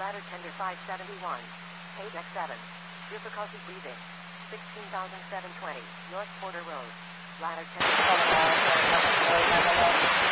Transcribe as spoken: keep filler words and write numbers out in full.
Ladder tender five seventy-one. Page X seven. Difficulty breathing. sixteen thousand seven hundred twenty. North Porter Road. Ladder tender.